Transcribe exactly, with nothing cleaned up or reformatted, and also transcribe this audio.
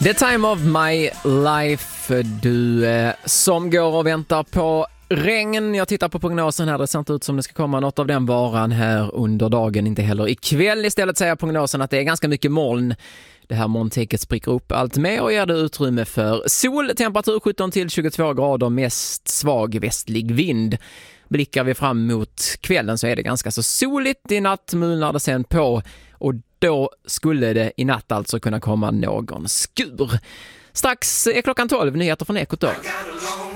The time of my life, du eh, som går och väntar på regn. Jag tittar på prognosen här, det ser inte ut som det ska komma något av den varan här under dagen, inte heller ikväll. Istället säger prognosen att det är ganska mycket moln. Det här molntäcket spricker upp allt mer och ger det utrymme för sol, temperatur sjutton till tjugotvå grader, mest svag västlig vind. Blickar vi fram mot kvällen så är det ganska så soligt. I natt mulnar det sen på och då skulle det i natt alltså kunna komma någon skur. Strax är klockan tolv, nyheter från Ekot då.